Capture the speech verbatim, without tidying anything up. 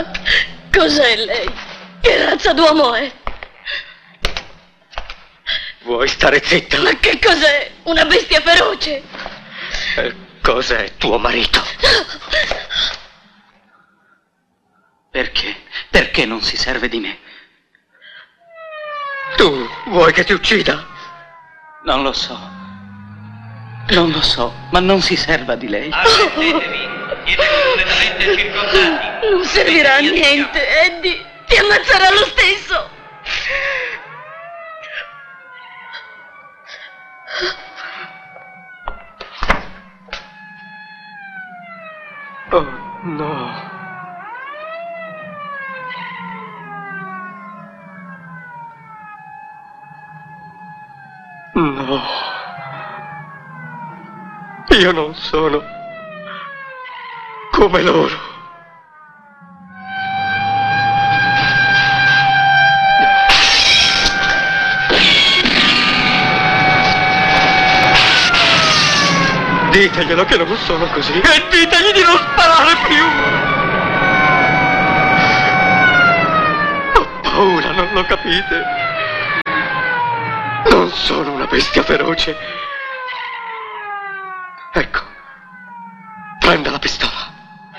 Cos'è lei? Che razza d'uomo è? Vuoi stare zitta? Ma che cos'è? Una bestia feroce? E cos'è tuo marito? Perché? Perché non si serve di me? Tu vuoi che ti uccida? Non lo so. Non lo so, ma non si serva di lei. Arrendetevi, siete completamente circondati. Non servirà a niente, Eddie. Ti ammazzerà lo stesso. Oh, no. No. Io non sono come loro. Diteglielo che non sono così e ditegli di non sparare più. Ho paura, non lo capite? Non sono una bestia feroce.